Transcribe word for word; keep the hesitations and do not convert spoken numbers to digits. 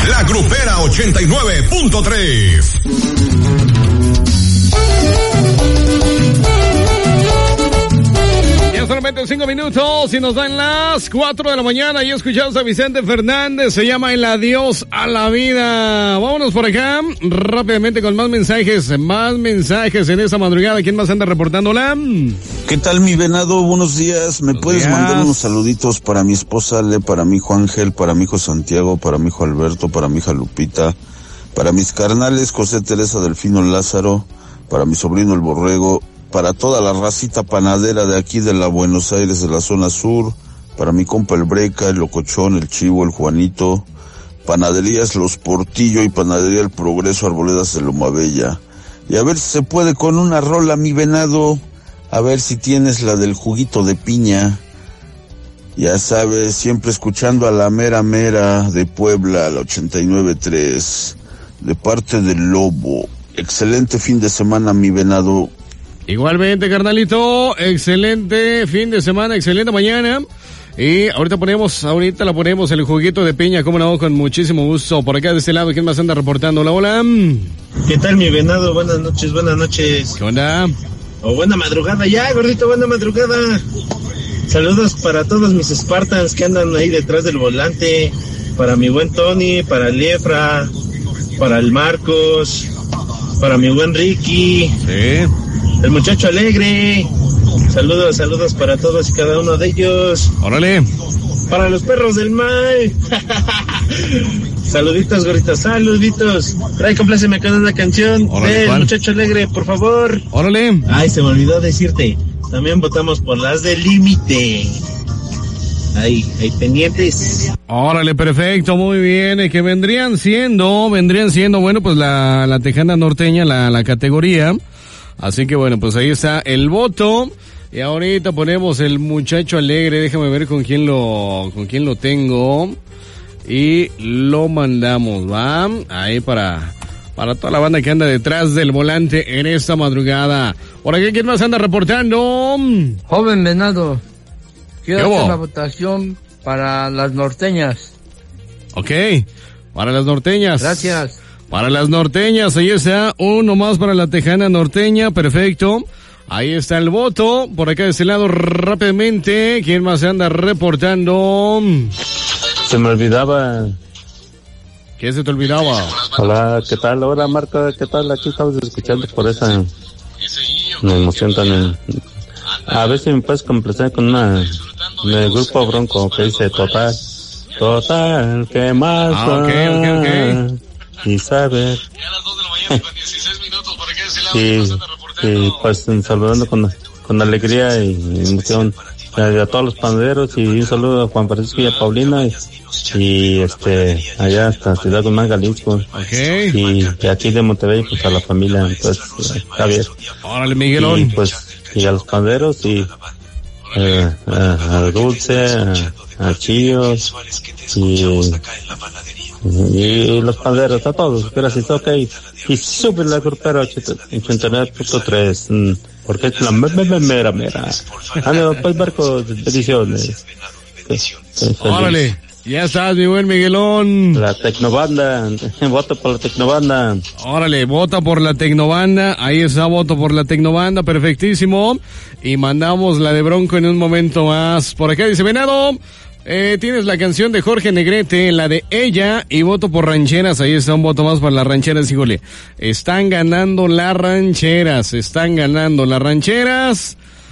La Grupera ochenta y nueve punto tres. Solamente cinco minutos y nos dan las cuatro de la mañana y escuchamos a Vicente Fernández, se llama El Adiós a la Vida. Vámonos por acá rápidamente con más mensajes, más mensajes en esta madrugada. ¿Quién más anda reportándola? ¿Qué tal, mi venado? Buenos días. ¿Me Buenos puedes días. mandar unos saluditos para mi esposa Ale, para mi hijo Ángel, para mi hijo Santiago, para mi hijo Alberto, para mi hija Lupita, para mis carnales José Teresa Delfino Lázaro, para mi sobrino el Borrego, para toda la racita panadera de aquí de la Buenos Aires, de la zona sur, para mi compa el Breca, el Locochón, el Chivo, el Juanito, Panaderías Los Portillo y Panadería El Progreso, Arboledas de Lomabella. Y a ver si se puede con una rola, mi venado, a ver si tienes la del juguito de piña. Ya sabes, siempre escuchando a la mera mera de Puebla, la ochenta y nueve punto tres, de parte del Lobo. Excelente fin de semana, mi venado. Igualmente, carnalito, excelente fin de semana, excelente mañana. Y ahorita ponemos, ahorita la ponemos el juguito de piña, como no, con muchísimo gusto. Por acá de este lado, ¿quién más anda reportando? Hola, hola. ¿Qué tal, mi venado? Buenas noches, buenas noches. ¿Qué onda? O buena madrugada ya, gordito, buena madrugada. Saludos para todos mis Spartans que andan ahí detrás del volante. Para mi buen Tony, para el Efra, para el Marcos, para mi buen Ricky. Sí. El muchacho alegre. Saludos, saludos para todos y cada uno de ellos. Órale. Para los perros del mal. Saluditos, gorritos, saluditos. Trae, compláceme con una canción. Órale, del ¿cuál? muchacho alegre, por favor. Órale. Ay, se me olvidó decirte. También votamos por las del límite. Ahí, ahí pendientes. Órale, perfecto, muy bien. Eh, que vendrían siendo, vendrían siendo, bueno, pues la, la Tejana Norteña, la, la categoría. Así que bueno, pues ahí está el voto. Y ahorita ponemos el muchacho alegre. Déjame ver con quién lo, con quién lo tengo. Y lo mandamos, ¿va? Ahí para, para toda la banda que anda detrás del volante en esta madrugada. Por aquí, ¿quién más anda reportando? Joven Venado, quiero ¿Qué hubo? hacer la votación para las norteñas. Ok, para las norteñas. Gracias. Para las norteñas, ahí está, uno más para la Tejana Norteña, perfecto. Ahí está el voto, por acá de este lado rápidamente, ¿quién más se anda reportando? Se me olvidaba. ¿Qué se te olvidaba? Hola, ¿qué tal? Hola, Marta, ¿qué tal? Aquí estamos escuchando por esa me emoción tan... A ver si me puedes complacer con una del grupo Bronco que dice total, total, ¿qué más? Ah, ok, ok, ok. Y saber. Sí, sí, pues saludando con, con alegría y emoción a, a todos los panaderos y un saludo a Juan Francisco y a Paulina y, y este allá hasta Ciudad Guzmán, Jalisco. Okay. Y, y aquí de Monterrey pues a la familia pues Javier. Órale, Miguelón. Y pues y a los panaderos y eh, a, a Dulce, a, a Chíos y y los panaderos, a todos, gracias, ok. Y sube la grupera ochenta y nueve punto tres, porque es la mera, mera, mera. Ah, pues Marcos, bendiciones. Órale, ya estás, mi buen Miguelón. La Tecnobanda, voto por la Tecnobanda. Órale, vota por la Tecnobanda, ahí está, voto por la Tecnobanda, perfectísimo. Y mandamos la de Bronco en un momento más. Por acá dice Venado. Eh, tienes la canción de Jorge Negrete, la de Ella, y voto por Rancheras. Ahí está un voto más para las Rancheras, híjole. Están ganando las Rancheras, están ganando las Rancheras.